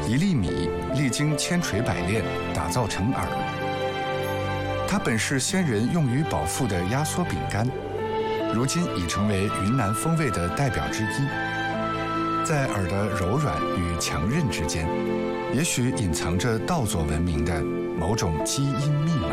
一粒米历经千锤百炼打造成饵，它本是先人用于饱腹的压缩饼干，如今已成为云南风味的代表之一。在饵的柔软与强韧之间，也许隐藏着稻作文明的某种基因密码。